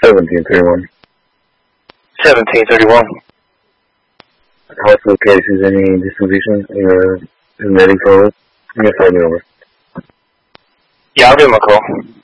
1731. 1731. Hospital cases, any distribution in medical? Give me a 5 number. Yeah, I'll give him a call.